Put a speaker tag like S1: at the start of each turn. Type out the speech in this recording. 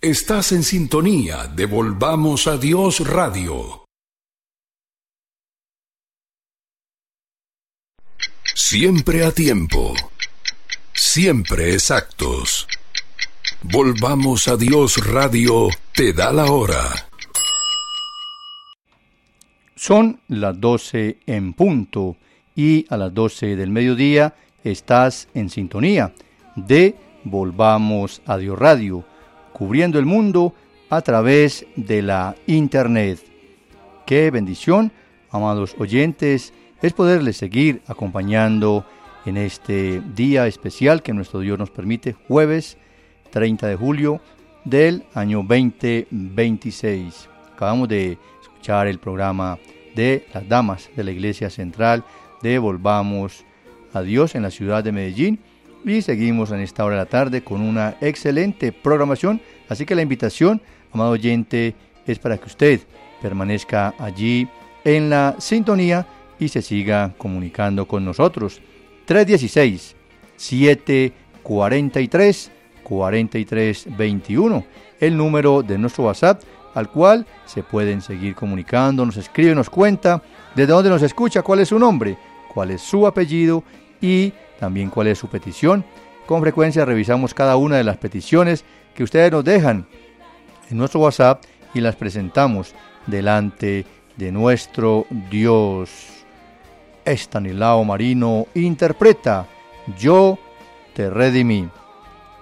S1: Estás en sintonía de Volvamos a Dios Radio. Siempre a tiempo, siempre exactos. Volvamos a Dios Radio te da la hora.
S2: Son las 12 en punto y a las 12 del mediodía estás en sintonía de Volvamos a Dios Radio, cubriendo el mundo a través de la internet. Qué bendición, amados oyentes, es poderles seguir acompañando en este día especial que nuestro Dios nos permite, jueves 30 de julio del año 2026. Acabamos de escuchar el programa de las damas de la Iglesia Central de Volvamos a Dios en la ciudad de Medellín y seguimos en esta hora de la tarde con una excelente programación, así que la invitación, amado oyente, es para que usted permanezca allí en la sintonía y se siga comunicando con nosotros. 316-743-4321, el número de nuestro WhatsApp, al cual se pueden seguir comunicando, nos escribe, nos cuenta desde dónde nos escucha, cuál es su nombre, cuál es su apellido y también cuál es su petición. Con frecuencia revisamos cada una de las peticiones que ustedes nos dejan en nuestro WhatsApp y las presentamos delante de nuestro Dios. Estanislao Marino interpreta Yo te redimí.